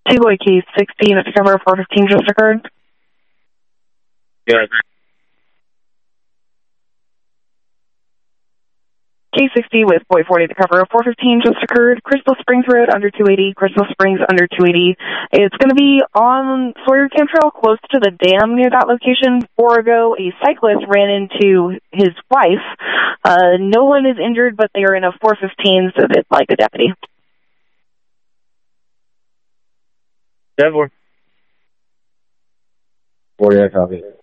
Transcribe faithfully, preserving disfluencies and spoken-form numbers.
Two boy case sixteen at Discover four fifteen just occurred. Yeah. Case sixty with boy forty at the cover of four fifteen just occurred. Crystal Springs Road under two eighty. Crystal Springs under two eighty. It's going to be on Sawyer Camp Trail close to the dam near that location. Before ago, a cyclist ran into his wife. Uh, no one is injured, but they are in a four fifteen, so it's like a deputy. Denver. forty, I copy.